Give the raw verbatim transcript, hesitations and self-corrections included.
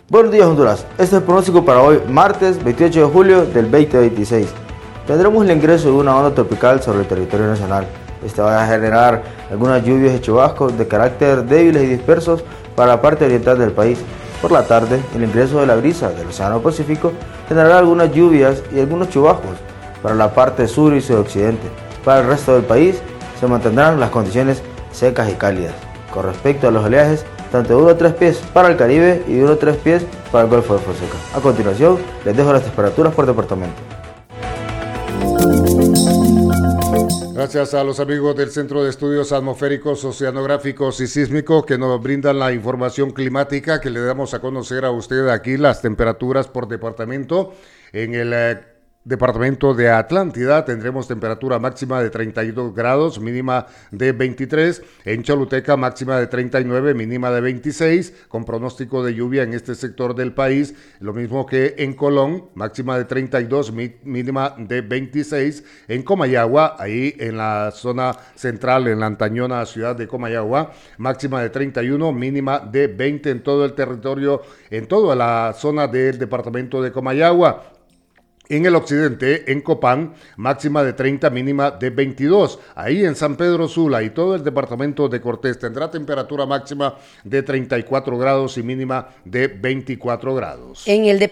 Buenos días, Honduras. Este es el pronóstico para hoy, martes veintiocho de julio del veinte veintiséis. Tendremos el ingreso de una onda tropical sobre el territorio nacional. Este va a generar algunas lluvias y chubascos de carácter débiles y dispersos para la parte oriental del país. Por la tarde, el ingreso de la brisa del Océano Pacífico generará algunas lluvias y algunos chubascos para la parte sur y suroccidente. Para el resto del país, se mantendrán las condiciones secas y cálidas. Con respecto a los oleajes, tanto de uno a tres pies para el Caribe y de uno a tres pies para el Golfo de Fonseca. A continuación, les dejo las temperaturas por departamento. Gracias a los amigos del Centro de Estudios Atmosféricos, Oceanográficos y Sísmicos que nos brindan la información climática que le damos a conocer a usted aquí las temperaturas por departamento. En el eh, departamento de Atlántida tendremos temperatura máxima de treinta y dos grados, mínima de veintitrés. En Choluteca máxima de treinta y nueve, mínima de veintiséis, con pronóstico de lluvia en este sector del país. Lo mismo que en Colón, máxima de treinta y dos, mínima de veintiséis. En Comayagua, ahí en la zona central, en la antañona ciudad de Comayagua, máxima de treinta y uno, mínima de veinte en todo el territorio, en toda la zona del departamento de Comayagua. En el occidente, en Copán, máxima de treinta, mínima de veintidós. Ahí en San Pedro Sula y todo el departamento de Cortés tendrá temperatura máxima de treinta y cuatro grados y mínima de veinticuatro grados. En el